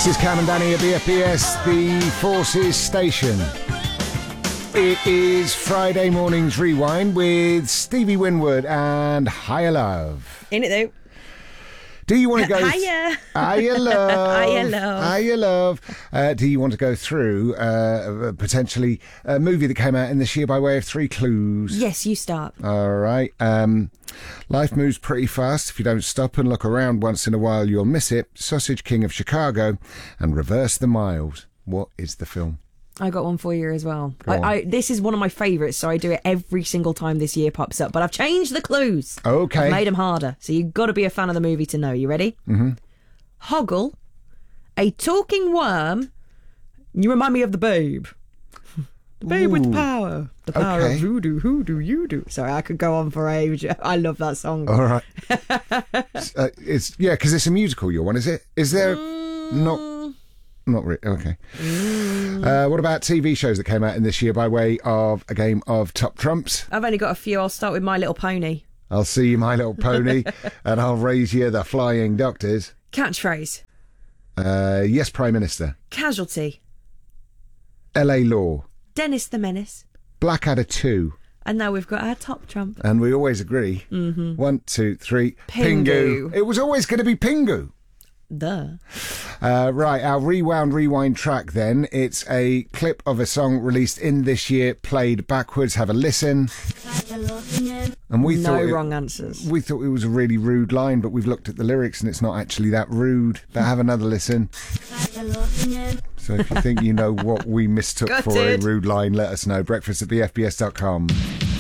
This is Cam and Danny at the FPS, the Forces Station. It is Friday morning's rewind with Stevie Winwood and Higher Love. In it though. Do you want to go? Hiya. Hiya, love. Hiya, love. Hiya, love. Do you want to go through potentially a movie that came out in this year by way of 3 clues? Yes, you start. All right. Life moves pretty fast. If you don't stop and look around once in a while, you'll miss it. Sausage King of Chicago and Reverse the Miles. What is the film? I got one for you as well. Go on. This is one of my favourites, so I do it every single time this year pops up. But I've changed the clues. Okay. I've made them harder. So you've got to be a fan of the movie to know. You ready? Mm-hmm. Hoggle, a talking worm. You remind me of the Babe. The Babe with power. The power Okay. of voodoo. Who do you do? Sorry, I could go on for age. I love that song. All right. Because it's a musical, your one, is it? Is there... Not really. Okay. What about TV shows that came out in this year by way of a game of Top Trumps? I've only got a few. I'll start with My Little Pony. I'll see you, My Little Pony, and I'll raise you the Flying Doctors. Catchphrase. Yes, Prime Minister. Casualty. LA Law. Dennis the Menace. Blackadder 2. And now we've got our top trump. And we always agree. Mm-hmm. 1, 2, 3. Pingu. It was always going to be Pingu. Duh. Right, our rewind track then. It's a clip of a song released in this year, played backwards. Have a listen. And we thought wrong answers. We thought it was a really rude line, but we've looked at the lyrics and it's not actually that rude. But have another listen. So if you think you know what we mistook for a rude line, let us know. Breakfast at bfbs.com.